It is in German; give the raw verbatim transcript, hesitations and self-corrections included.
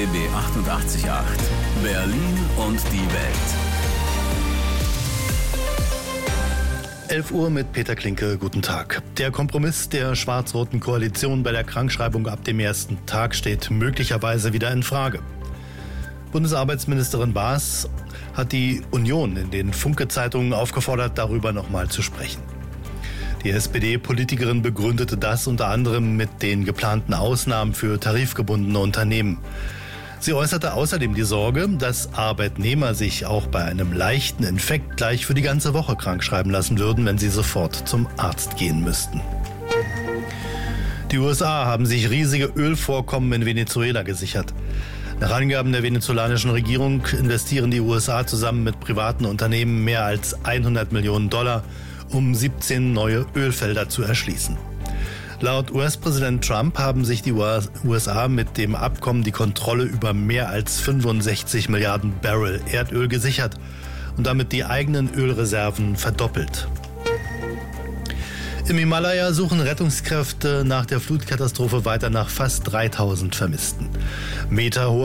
R B B achtundachtzig Komma acht. Berlin und die Welt. elf Uhr mit Peter Klinke, guten Tag. Der Kompromiss der schwarz-roten Koalition bei der Krankschreibung ab dem ersten Tag steht möglicherweise wieder in Frage. Bundesarbeitsministerin Baas hat die Union in den Funke-Zeitungen aufgefordert, darüber nochmal zu sprechen. Die S P D-Politikerin begründete das unter anderem mit den geplanten Ausnahmen für tarifgebundene Unternehmen. Sie äußerte außerdem die Sorge, dass Arbeitnehmer sich auch bei einem leichten Infekt gleich für die ganze Woche krankschreiben lassen würden, wenn sie sofort zum Arzt gehen müssten. Die U S A haben sich riesige Ölvorkommen in Venezuela gesichert. Nach Angaben der venezolanischen Regierung investieren die U S A zusammen mit privaten Unternehmen mehr als hundert Millionen Dollar, um siebzehn neue Ölfelder zu erschließen. Laut U S-Präsident Trump haben sich die U S A mit dem Abkommen die Kontrolle über mehr als fünfundsechzig Milliarden Barrel Erdöl gesichert und damit die eigenen Ölreserven verdoppelt. Im Himalaya suchen Rettungskräfte nach der Flutkatastrophe weiter nach fast dreitausend Vermissten. Meterhohe